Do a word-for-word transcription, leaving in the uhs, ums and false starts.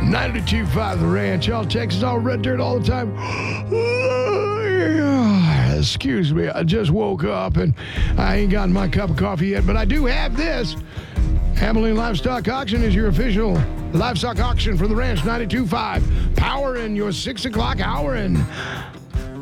ninety-two point five The Ranch. Y'all, Texas, all red dirt all the time. Excuse me, I just woke up and I ain't gotten my cup of coffee yet, but I do have this. Abilene Livestock Auction is your official livestock auction for the ranch. Ninety-two point five. Power in your six o'clock hour, and